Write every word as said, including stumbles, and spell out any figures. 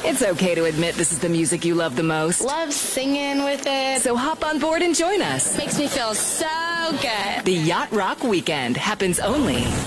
It's okay to admit this is the music you love the most. Love singing with it. So hop on board and join us. Makes me feel so good. The Yacht Rock Weekend happens only